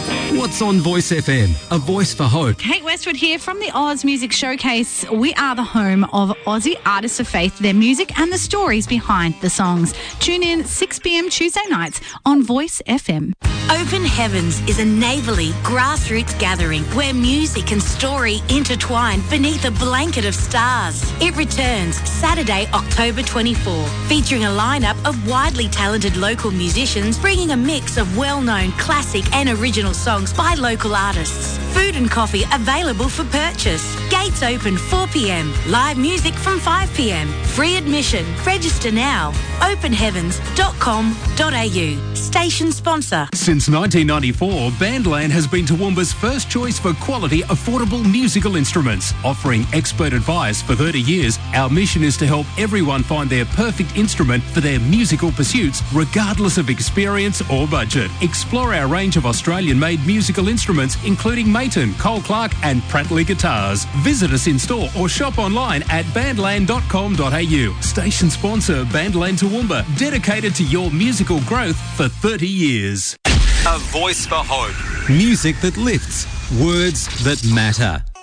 What's on Voice FM? A voice for hope. Kate Westwood here from the Oz Music Showcase. We are the home of Aussie artists of faith, their music and the stories behind the songs. Tune in 6 p.m. Tuesday nights on Voice FM. Open Heavens is a neighbourly, grassroots gathering where music and story intertwine beneath a blanket of stars. It returns Saturday, October 24, featuring a lineup of widely talented local musicians bringing a mix of well-known classic and original songs by local artists. Food and coffee available for purchase. Gates open 4 p.m. Live music from 5 p.m. Free admission. Register now. openheavens.com.au. Station sponsor. Since 1994, Bandland has been Toowoomba's first choice for quality, affordable musical instruments. Offering expert advice for 30 years, our mission is to help everyone find their perfect instrument for their musical pursuits, regardless of experience or budget. Explore our range of Australian-made musical instruments, including Mayton, Cole Clark and Prattley guitars. Visit us in store or shop online at bandland.com.au. Station sponsor Bandland Toowoomba, dedicated to your musical growth for 30 years. A voice for hope. Music that lifts, words that matter.